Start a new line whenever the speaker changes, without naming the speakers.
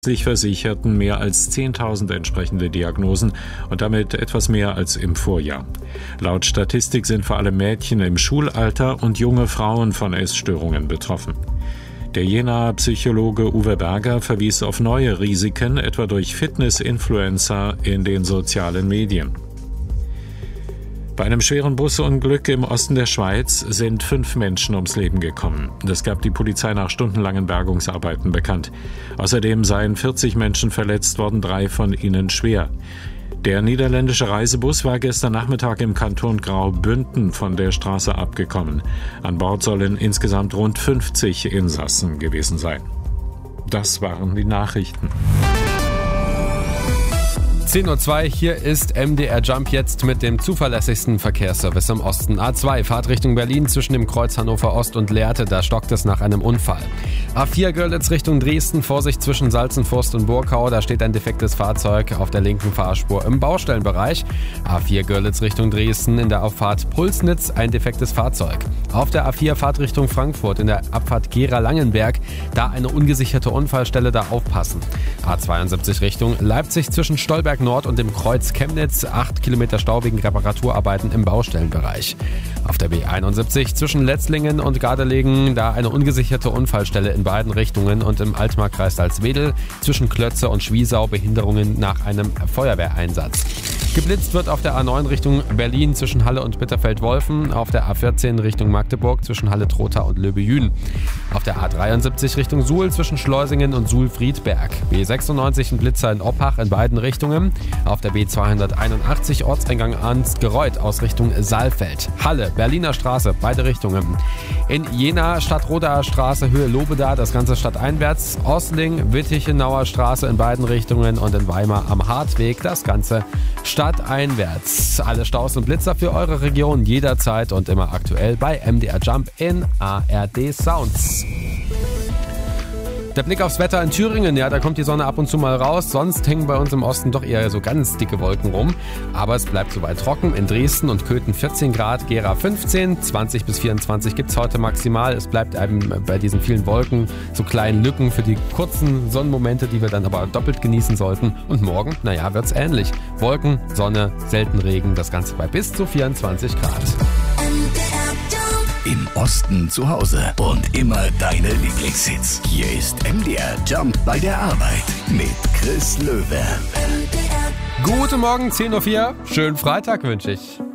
Sich versicherten mehr als 10.000 entsprechende Diagnosen und damit etwas mehr als im Vorjahr. Laut Statistik sind vor allem Mädchen im Schulalter und junge Frauen von Essstörungen betroffen. Der Jenaer Psychologe Uwe Berger verwies auf neue Risiken, etwa durch Fitness-Influencer in den sozialen Medien. Bei einem schweren Busunglück im Osten der Schweiz sind 5 Menschen ums Leben gekommen. Das gab die Polizei nach stundenlangen Bergungsarbeiten bekannt. Außerdem seien 40 Menschen verletzt worden, 3 von ihnen schwer. Der niederländische Reisebus war gestern Nachmittag im Kanton Graubünden von der Straße abgekommen. An Bord sollen insgesamt rund 50 Insassen gewesen sein. Das waren die Nachrichten.
10:02 Uhr, hier ist MDR Jump jetzt mit dem zuverlässigsten Verkehrsservice im Osten. A2, Fahrt Richtung Berlin zwischen dem Kreuz Hannover Ost und Lehrte, da stockt es nach einem Unfall. A4 Görlitz Richtung Dresden, Vorsicht zwischen Salzenfurst und Burkau, da steht ein defektes Fahrzeug auf der linken Fahrspur im Baustellenbereich. A4 Görlitz Richtung Dresden, in der Auffahrt Pulsnitz ein defektes Fahrzeug. Auf der A4 Fahrt Richtung Frankfurt, in der Abfahrt Gera-Langenberg, da eine ungesicherte Unfallstelle, da aufpassen. A72 Richtung Leipzig zwischen Stolberg Nord und dem Kreuz Chemnitz, 8 Kilometer Stau wegen Reparaturarbeiten im Baustellenbereich. Auf der B71 zwischen Letzlingen und Gardelegen, da eine ungesicherte Unfallstelle in beiden Richtungen und im Altmarkkreis Salzwedel zwischen Klötze und Schwiesau Behinderungen nach einem Feuerwehreinsatz. Geblitzt wird auf der A9 Richtung Berlin zwischen Halle und Bitterfeld-Wolfen, auf der A14 Richtung Magdeburg zwischen Halle-Trotha und Löbejün. Auf der A73 Richtung Suhl zwischen Schleusingen und Suhl-Friedberg. B96 ein Blitzer in Oppach in beiden Richtungen. Auf der B281 Ortseingang Ansgereuth aus Richtung Saalfeld. Halle, Berliner Straße, beide Richtungen. In Jena Stadtrodaer Straße, Höhe Lobeda, das Ganze stadteinwärts. Osling, Wittichenauer Straße in beiden Richtungen und in Weimar am Hartweg, das Ganze stadteinwärts. Alle Staus und Blitzer für eure Region jederzeit und immer aktuell bei MDR Jump in ARD Sounds. Der Blick aufs Wetter in Thüringen, ja, da kommt die Sonne ab und zu mal raus. Sonst hängen bei uns im Osten doch eher so ganz dicke Wolken rum. Aber es bleibt soweit trocken. In Dresden und Köthen 14 Grad, Gera 15, 20 bis 24 gibt's heute maximal. Es bleibt eben bei diesen vielen Wolken so kleinen Lücken für die kurzen Sonnenmomente, die wir dann aber doppelt genießen sollten. Und morgen, naja, wird's ähnlich. Wolken, Sonne, selten Regen, das Ganze bei bis zu 24 Grad.
Im Osten zu Hause und immer deine Lieblingshits. Hier ist MDR Jump bei der Arbeit mit Chris Löwe.
Guten Morgen, 10:04 Uhr. Schönen Freitag wünsche ich.